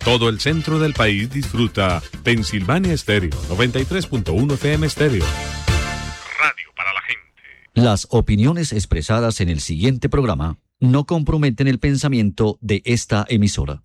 Todo el centro del país disfruta Pensilvania Estéreo, 93.1 FM Estéreo. Radio para la gente. Las opiniones expresadas en el siguiente programa no comprometen el pensamiento de esta emisora.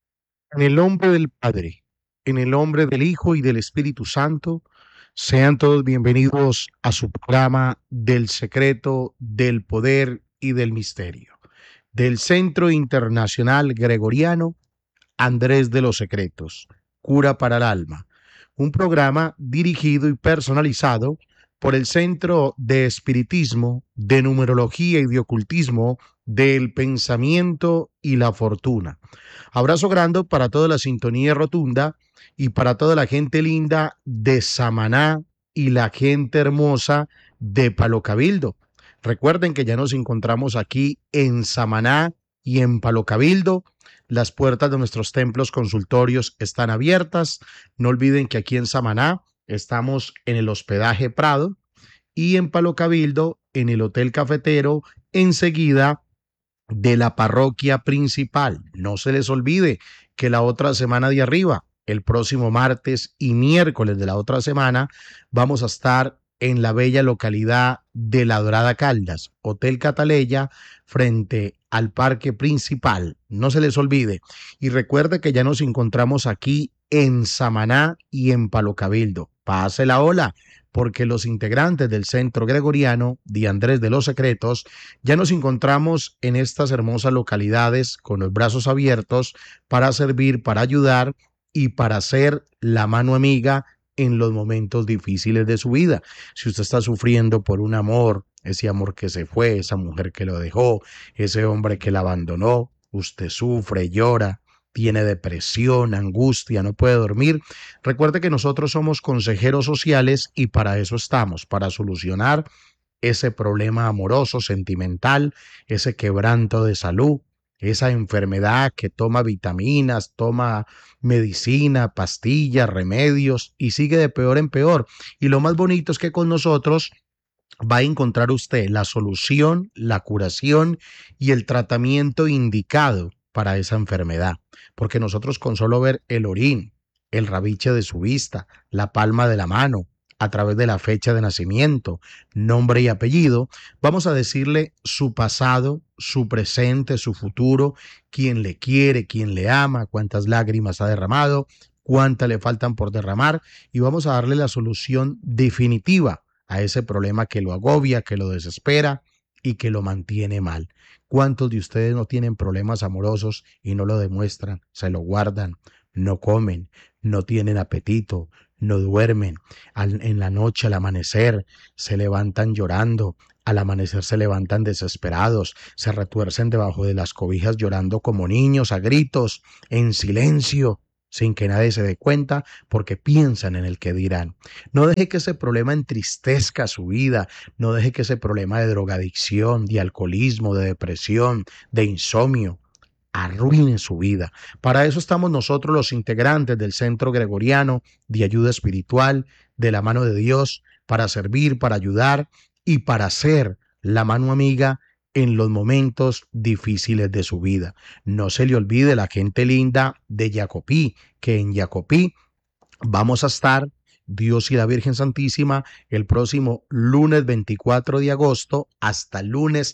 En el nombre del Padre, en el nombre del Hijo y del Espíritu Santo, sean todos bienvenidos a su programa del secreto, del poder y del misterio, del Centro Internacional Gregoriano Andrés de los Secretos, Cura para el Alma, un programa dirigido y personalizado por el Centro de Espiritismo, de Numerología y de Ocultismo del Pensamiento y la Fortuna. Abrazo grande para toda la sintonía rotunda y para toda la gente linda de Samaná y la gente hermosa de Palo Cabildo. Recuerden que ya nos encontramos aquí en Samaná y en Palo Cabildo. Las puertas de nuestros templos consultorios están abiertas. No olviden que aquí en Samaná estamos en el hospedaje Prado y en Palo Cabildo en el Hotel Cafetero, enseguida de la parroquia principal. No se les olvide que la otra semana de arriba, el próximo martes y miércoles de la otra semana, vamos a estar en la bella localidad de La Dorada Caldas, Hotel Cataleya, frente al parque principal. No se les olvide. Y recuerde que ya nos encontramos aquí en Samaná y en Palo Cabildo. Pase la ola, porque los integrantes del Centro Gregoriano de Andrés de los Secretos ya nos encontramos en estas hermosas localidades con los brazos abiertos para servir, para ayudar y para ser la mano amiga en los momentos difíciles de su vida. Si usted está sufriendo por un amor, ese amor que se fue, esa mujer que lo dejó, ese hombre que la abandonó, usted sufre, llora, tiene depresión, angustia, no puede dormir. Recuerde que nosotros somos consejeros sociales y para eso estamos, para solucionar ese problema amoroso, sentimental, ese quebranto de salud, esa enfermedad que toma vitaminas, toma medicina, pastillas, remedios y sigue de peor en peor. Y lo más bonito es que con nosotros va a encontrar usted la solución, la curación y el tratamiento indicado para esa enfermedad. Porque nosotros con solo ver el orín, el rabiche de su vista, la palma de la mano, a través de la fecha de nacimiento, nombre y apellido, vamos a decirle su pasado, su presente, su futuro, quién le quiere, quién le ama, cuántas lágrimas ha derramado, cuántas le faltan por derramar, y vamos a darle la solución definitiva a ese problema que lo agobia, que lo desespera y que lo mantiene mal. ¿Cuántos de ustedes no tienen problemas amorosos y no lo demuestran? Se lo guardan, no comen, no tienen apetito, no duermen. En la noche, al amanecer, se levantan llorando. Al amanecer se levantan desesperados, se retuercen debajo de las cobijas llorando como niños a gritos, en silencio, sin que nadie se dé cuenta, porque piensan en el que dirán. No deje que ese problema entristezca su vida, no deje que ese problema de drogadicción, de alcoholismo, de depresión, de insomnio, arruine su vida. Para eso estamos nosotros los integrantes del Centro Gregoriano de Ayuda Espiritual, de la mano de Dios, para servir, para ayudar y para ser la mano amiga en los momentos difíciles de su vida. No se le olvide la gente linda de Jacopí, que en Jacopí vamos a estar Dios y la Virgen Santísima el próximo lunes 24 de agosto hasta el lunes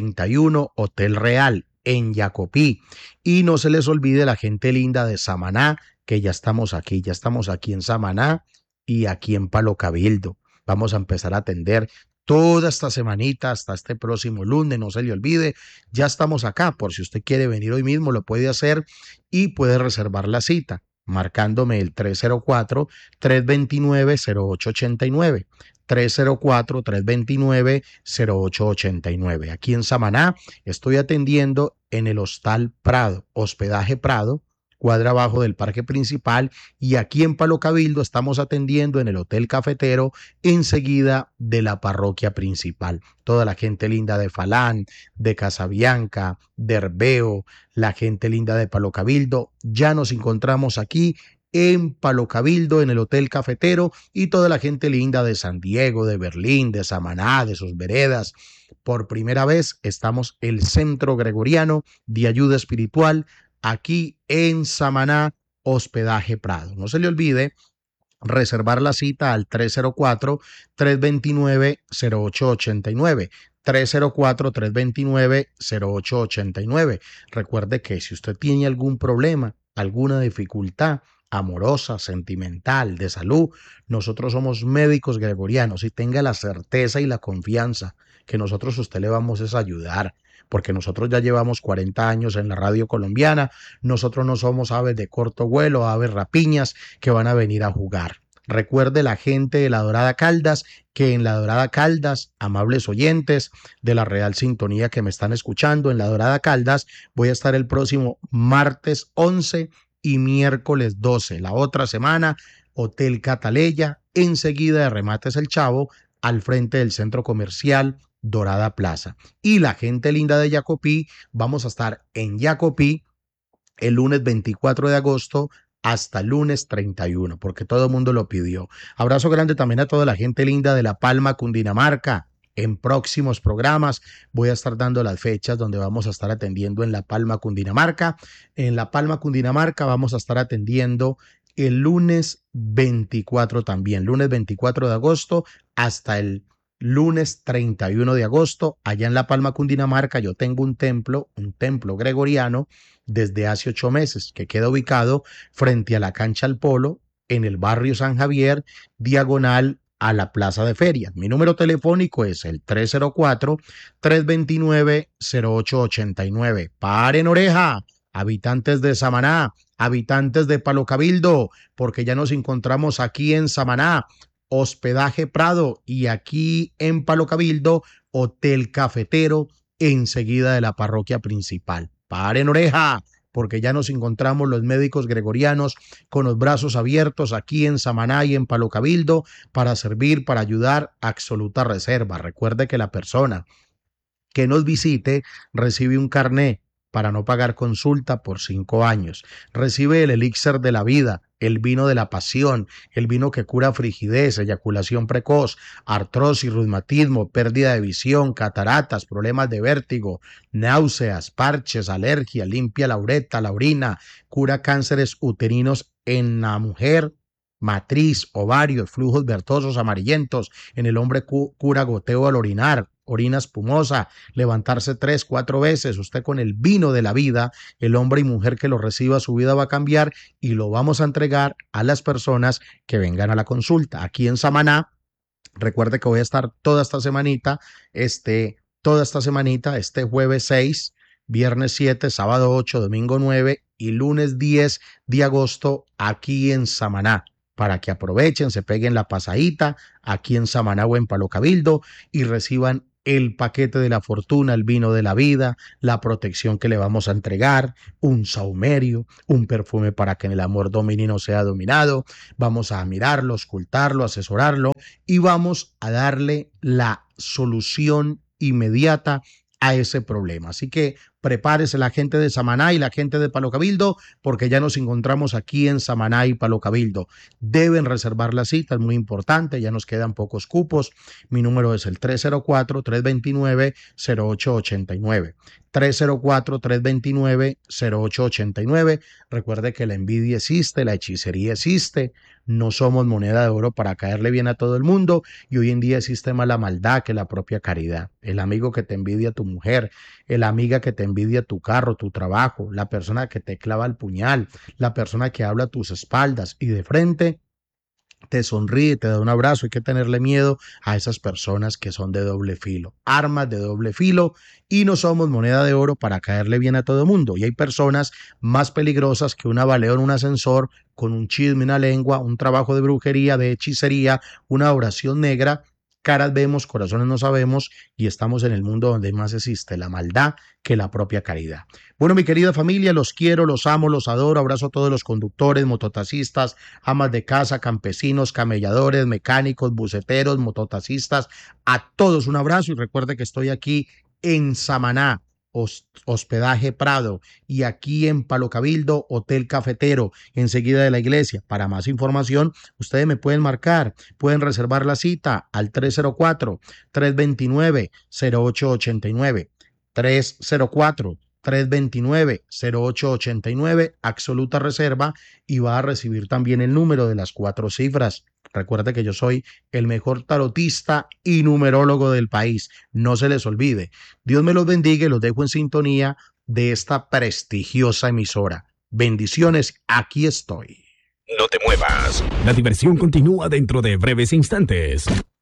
31, Hotel Real en Jacopí. Y no se les olvide la gente linda de Samaná, que ya estamos aquí en Samaná y aquí en Palo Cabildo. Vamos a empezar a atender toda esta semanita hasta este próximo lunes, no se le olvide, ya estamos acá, por si usted quiere venir hoy mismo lo puede hacer y puede reservar la cita, marcándome el 304-329-0889, 304-329-0889. Aquí en Samaná estoy atendiendo en el Hostal Prado, Hospedaje Prado, cuadra abajo del parque principal, y aquí en Palo Cabildo estamos atendiendo en el Hotel Cafetero, enseguida de la parroquia principal. Toda la gente linda de Falán, de Casabianca, de Herbeo, la gente linda de Palo Cabildo, ya nos encontramos aquí en Palo Cabildo, en el Hotel Cafetero, y toda la gente linda de San Diego, de Berlín, de Samaná, de sus veredas. Por primera vez estamos el Centro Gregoriano de Ayuda Espiritual aquí en Samaná Hospedaje Prado. No se le olvide reservar la cita al 304-329-0889. 304-329-0889. Recuerde que si usted tiene algún problema, alguna dificultad amorosa, sentimental, de salud, nosotros somos médicos gregorianos y tenga la certeza y la confianza que nosotros a usted le vamos a ayudar, porque nosotros ya llevamos 40 años en la radio colombiana, nosotros no somos aves de corto vuelo, aves rapiñas que van a venir a jugar. Recuerde la gente de La Dorada Caldas, que en La Dorada Caldas, amables oyentes de la Real Sintonía que me están escuchando, en La Dorada Caldas voy a estar el próximo martes 11 y miércoles 12. La otra semana, Hotel Cataleya, enseguida de Remates El Chavo, al frente del centro comercial Dorada Plaza. Y la gente linda de Yacopí, vamos a estar en Yacopí el lunes 24 de agosto hasta el lunes 31, porque todo el mundo lo pidió. Abrazo grande también a toda la gente linda de La Palma, Cundinamarca. En próximos programas voy a estar dando las fechas donde vamos a estar atendiendo en La Palma, Cundinamarca. En La Palma, Cundinamarca vamos a estar atendiendo el lunes 24 también, lunes 24 de agosto hasta el lunes 31 de agosto. Allá en La Palma, Cundinamarca, yo tengo un templo gregoriano desde hace 8 meses, que queda ubicado frente a la cancha al Polo, en el barrio San Javier, diagonal a la plaza de ferias. Mi número telefónico es el 304-329-0889. Paren oreja, habitantes de Samaná, habitantes de Palo Cabildo, porque ya nos encontramos aquí en Samaná, Hospedaje Prado, y aquí en Palo Cabildo, Hotel Cafetero, enseguida de la parroquia principal. Paren oreja, porque ya nos encontramos los médicos gregorianos con los brazos abiertos aquí en Samaná y en Palo Cabildo para servir, para ayudar, absoluta reserva. Recuerde que la persona que nos visite recibe un carné para no pagar consulta por 5 años. Recibe el elixir de la vida, el vino de la pasión, el vino que cura frigidez, eyaculación precoz, artrosis, reumatismo, pérdida de visión, cataratas, problemas de vértigo, náuseas, parches, alergia, limpia la uretra, la orina, cura cánceres uterinos en la mujer, matriz, ovarios, flujos vertosos amarillentos, en el hombre cura goteo al orinar, orina espumosa, levantarse 3, 4 veces. Usted con el vino de la vida, el hombre y mujer que lo reciba, su vida va a cambiar y lo vamos a entregar a las personas que vengan a la consulta. Aquí en Samaná, recuerde que voy a estar toda esta semanita, este jueves 6, viernes 7, sábado 8, domingo 9 y lunes 10 de agosto aquí en Samaná, para que aprovechen, se peguen la pasadita aquí en Samaná o en Palo Cabildo y reciban el paquete de la fortuna, el vino de la vida, la protección que le vamos a entregar, un saumerio, un perfume para que en el amor domine y no sea dominado. Vamos a mirarlo, ocultarlo, asesorarlo y vamos a darle la solución inmediata a ese problema. Así que prepárese la gente de Samaná y la gente de Palo Cabildo, porque ya nos encontramos aquí en Samaná y Palo Cabildo. Deben reservar la cita, es muy importante, ya nos quedan pocos cupos. Mi número es el 304-329-0889. 304-329-0889. Recuerde que la envidia existe, la hechicería existe, no somos moneda de oro para caerle bien a todo el mundo y hoy en día existe más la maldad que la propia caridad. El amigo que te envidia a tu mujer, la amiga que te envidia tu carro, tu trabajo, la persona que te clava el puñal, la persona que habla a tus espaldas y de frente te sonríe, te da un abrazo. Hay que tenerle miedo a esas personas que son de doble filo, armas de doble filo, y no somos moneda de oro para caerle bien a todo el mundo. Y hay personas más peligrosas que un avaleo en un ascensor con un chisme, una lengua, un trabajo de brujería, de hechicería, una oración negra. Caras vemos, corazones no sabemos, y estamos en el mundo donde más existe la maldad que la propia caridad. Bueno, mi querida familia, los quiero, los amo, los adoro. Abrazo a todos los conductores, mototaxistas, amas de casa, campesinos, camelladores, mecánicos, buceteros, mototaxistas. A todos un abrazo y recuerde que estoy aquí en Samaná, Hospedaje Prado, y aquí en Palo Cabildo, Hotel Cafetero, enseguida de la iglesia. Para más información, ustedes me pueden marcar, pueden reservar la cita al 304-329-0889, 329-0889, absoluta reserva, y va a recibir también el número de las 4 cifras. Recuerde que yo soy el mejor tarotista y numerólogo del país. No se les olvide. Dios me los bendiga y los dejo en sintonía de esta prestigiosa emisora. Bendiciones, aquí estoy. No te muevas. La diversión continúa dentro de breves instantes.